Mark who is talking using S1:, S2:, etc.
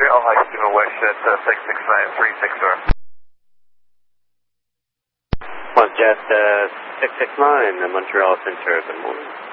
S1: Montreal, High Steamer West at 669-360.
S2: Jet 669, Montreal Center, good morning.